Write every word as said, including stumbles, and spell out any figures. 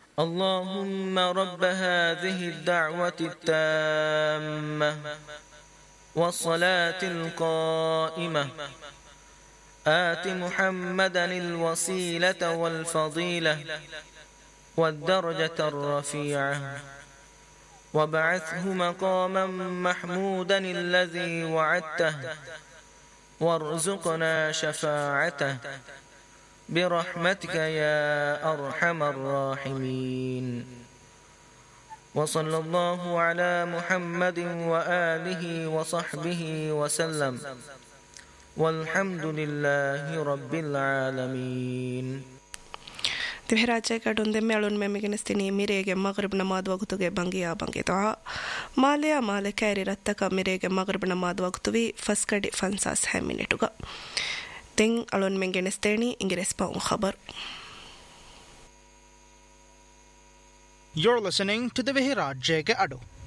اللهم رب هذه الدعوة التامة والصلاة القائمة آت محمدا الوسيلة والفضيلة والدرجة الرفيعة وابعثه مقاما محمودا الذي وعدته وارزقنا شفاعته برحمتك يا أرحم الراحمين. وصلى الله على محمد وآله وصحبه وسلم والحمد لله رب العالمين. ತಿವಿರಾಜೆ ಕಡುಂದೆ ಮೇಳುನ್ ಮೆಮಿಗೆನಸ್ತಿನಿ ಮಿರೇಗೆ ಮಗ್ರಿಬ್ ನಮಾದ್ ವಕ್ತುಗೆ ಬಂಗಿಯಾ ಬಂಗಿತವಾ ಮಾಲೆಯ ಮಾಲೆ ಕ್ಯಾರಿ ರತ್ತಕ ಮಿರೇಗೆ ಮಗ್ರಿಬ್ ನಮಾದ್ ವಕ್ತುವಿ ಫಸ್ಕಡಿ ಫನ್ಸಾಸ್ ಹೆ ಮಿನಿಟುಗ ತೆಂ ಅಳುನ್ ಮೆಂಗೆನಸ್ತೇಣಿ ಇಂಗಿರೆಸ್ಪ ಉನ್ ಖಬರ್. You're listening to the Vihiraj Jega Ado.